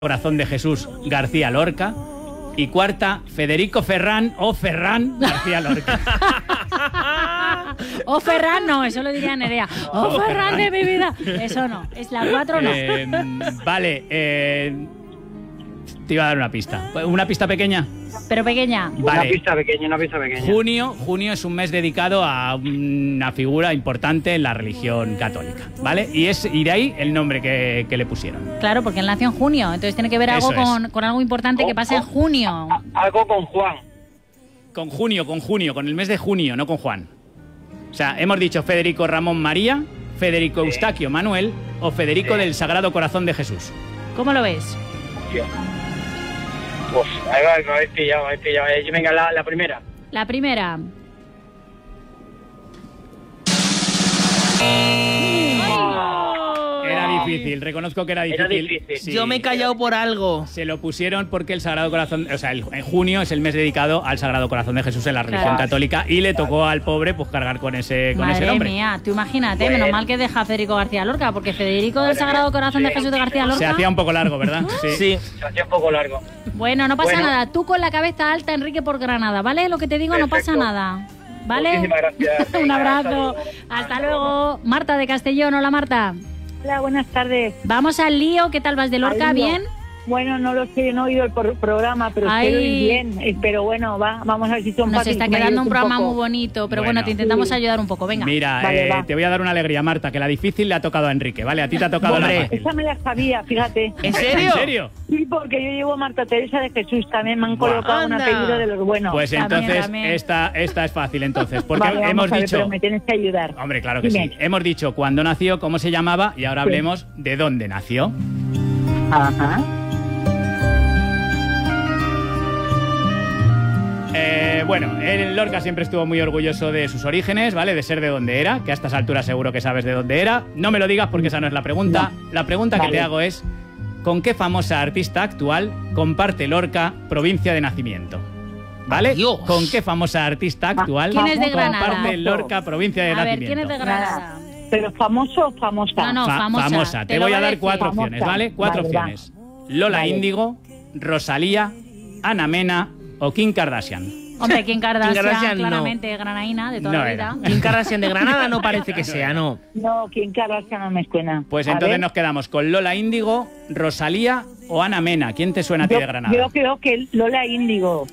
Corazón de Jesús García Lorca. Y cuarta, Federico Ferrán o Ferrán García Lorca. O Ferrán no, eso lo diría Nerea. O Ferrán de mi vida. Eso no, es la 4 no. Vale, te iba a dar una pista. ¿Una pista pequeña? Pero pequeña. Vale. Una pista pequeña. Junio es un mes dedicado a una figura importante en la religión católica, ¿vale? Y de ahí el nombre que le pusieron. Claro, porque él nació en junio, entonces tiene que ver algo con algo importante que pasa en junio. Algo con Juan. Con junio, con el mes de junio, no con Juan. O sea, hemos dicho Federico Ramón María, Federico Eustaquio Manuel o Federico del Sagrado Corazón de Jesús. ¿Cómo lo ves? Pues ahí va, me habéis pillado. Venga, la primera. La primera. Era difícil, reconozco que era difícil. Sí. Yo me he callado por algo. Se lo pusieron porque el Sagrado Corazón, o sea, en junio es el mes dedicado al Sagrado Corazón de Jesús en la religión católica y le tocó al pobre pues cargar con ese nombre. Madre mía, tú imagínate, menos mal que deja a Federico García Lorca, porque Federico del Sagrado Corazón de Jesús de García Lorca... Se hacía un poco largo, ¿verdad? Sí. Se hacía un poco largo. Bueno, no pasa nada, tú con la cabeza alta, Enrique, por Granada, ¿vale? Lo que te digo, Perfecto. No pasa nada, ¿vale? Muchísimas gracias. Un abrazo, hasta luego. Marta de Castellón, hola Marta. Hola, buenas tardes. Vamos al lío, ¿qué tal vas de Lorca? Al lío. ¿Bien? Bueno, no lo sé, no he oído el programa, pero espero ir bien. Pero bueno, vamos a ver si son Nos fáciles. está quedando un programa muy bonito, pero bueno, te intentamos ayudar un poco, venga. Mira, Vale, te voy a dar una alegría, Marta, que la difícil le ha tocado a Enrique, ¿vale? A ti te ha tocado la fácil. Esa me la sabía, fíjate. ¿En serio? ¿En serio? Sí, porque yo llevo Marta Teresa de Jesús, también me han colocado un anda. apellido de los buenos. Pues También, entonces, también. esta es fácil, entonces. Porque Vale, vamos hemos a ver, dicho... pero me tienes que ayudar. Hombre, claro que Dime. sí. Hemos dicho cuándo nació, cómo se llamaba y ahora hablemos de dónde nació. Ajá. Bueno, el Lorca siempre estuvo muy orgulloso de sus orígenes, ¿vale? De ser de donde era, que a estas alturas seguro que sabes de dónde era. No me lo digas porque esa no es la pregunta. No. La pregunta que Vale. te hago es, ¿con qué famosa artista actual comparte Lorca provincia de nacimiento? ¿Vale? Adiós. ¿Con qué famosa artista actual ¿Quién es de Granada? comparte Lorca provincia de A ver, nacimiento? ¿quién es de Granada? ¿Pero famoso o famosa? No, famosa. Famosa. Te lo voy va a dar decir. 4 Famosa. opciones, ¿vale? 4 Vale, va. opciones. Lola Vale. Índigo, Rosalía, Ana Mena o Kim Kardashian. Hombre, Kim Kardashian, Kim Kardashian, no. claramente granaína de toda No la era. vida. Kim Kardashian de Granada no parece que sea, ¿no? No, ¿quién Kardashian no me suena? Pues A entonces ver. nos quedamos con Lola Índigo, Rosalía o Ana Mena. ¿Quién te suena a ti de Granada? Yo creo que Lola Índigo.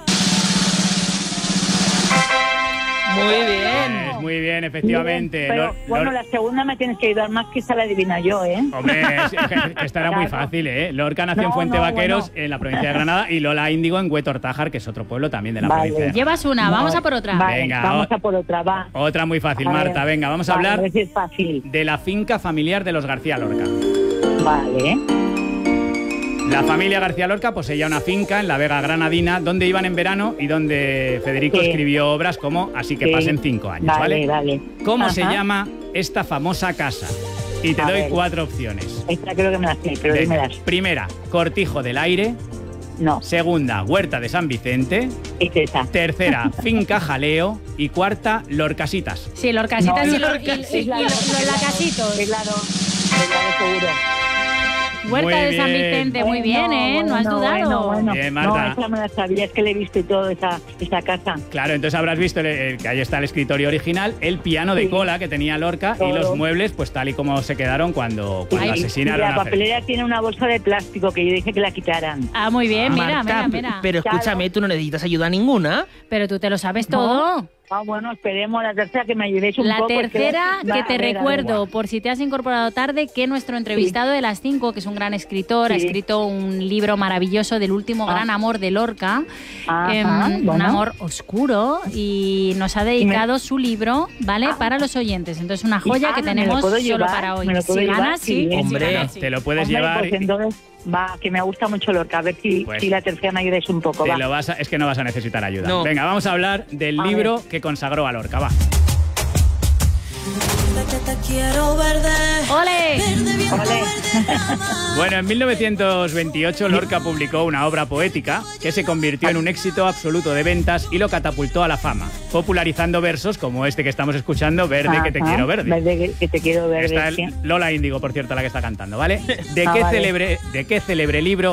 Muy bien. Muy bien, efectivamente. Pero bueno, la segunda me tienes que ayudar más, que esa la adivina yo, ¿eh? Hombre, que esta era muy fácil, ¿eh? Lorca nació en No, Fuente no, Vaqueros, bueno. en la provincia de Granada, y Lola Índigo en Huetortájar, que es otro pueblo también de la Vale. provincia de Llevas una, vamos a por otra. Vale, Venga, vamos a por otra, va. Otra muy fácil, A ver. Marta. Venga, vamos a Vale, hablar ver si es fácil. de la finca familiar de los García Lorca. Vale. La familia García Lorca poseía una finca en la Vega Granadina donde iban en verano y donde Federico Sí. escribió obras como Así que Sí. pasen 5 años, ¿vale? Vale. ¿Cómo Ajá. se llama esta famosa casa? Y te A doy ver. 4 opciones. Esta creo que me la sé, pero Venga. dímelas. Primera, Cortijo del Aire. No, Segunda, Huerta de San Vicente. es esa. Tercera, Finca Jaleo. Y cuarta, Lorcasitas. Sí, Lorcasitas No, y los es la lacasitos. Es la dos seguro. Huerta Muy de San bien. Vicente, muy bien, ¿eh? No has dudado. Bueno. Bien, Marta. No, esa me la sabía, es que le he visto y todo esa casa. Claro, entonces habrás visto que ahí está el escritorio original, el piano de Sí. cola que tenía Lorca y Todo. los muebles, pues tal y como se quedaron cuando Y asesinaron la a Federico. papelera tiene una bolsa de plástico que yo dije que la quitaran. Ah, muy bien, mira, Marta, mira. pero escúchame, tú no necesitas ayuda ninguna. Pero tú te lo sabes todo. Ah, bueno, esperemos la tercera que me ayudéis un La poco. es tercera, va, que a te ver, recuerdo, por si te has incorporado tarde, que nuestro entrevistado de las 5, que es un gran escritor, ha Sí. escrito un libro maravilloso del último gran amor de Lorca, Ajá, un bueno. amor oscuro, y nos ha dedicado su libro, ¿vale? Para los oyentes. Entonces, una joya que ¿me lo tenemos puedo solo llevar? para hoy. ¿Me lo puedo Si llevar? ganas, Sí, sí. bien. Si Hombre, ganas, sí. Te lo puedes Hombre, llevar. pues entonces, va, que me gusta mucho Lorca. A ver si, Pues- si la tercera me ayudáis un poco, va. Es que no vas a necesitar ayuda. No. Venga, vamos a hablar del A libro ver. que consagró a Lorca, va. ¡Ole! Ole. Bueno, en 1928 Lorca publicó una obra poética que se convirtió en un éxito absoluto de ventas y lo catapultó a la fama, popularizando versos como este que estamos escuchando, Verde que te Ajá, quiero verde. Verde que te quiero verde. Está sí. Lola Índigo, por cierto, la que está cantando, ¿vale? ¿De Ah, qué vale. célebre libro